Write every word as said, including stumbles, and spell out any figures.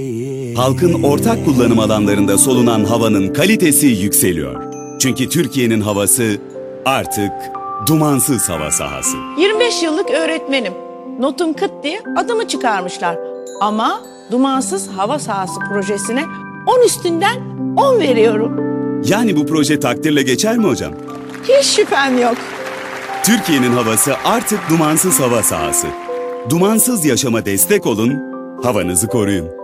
Halkın ortak kullanım alanlarında solunan havanın kalitesi yükseliyor. Çünkü Türkiye'nin havası artık dumansız hava sahası. yirmi beş yıllık öğretmenim. Notum kıt diye adımı çıkarmışlar. Ama dumansız hava sahası projesine on üstünden on veriyorum. Yani bu proje takdirle geçer mi hocam? Hiç şüphem yok. Türkiye'nin havası artık dumansız hava sahası. Dumansız yaşama destek olun, havanızı koruyun.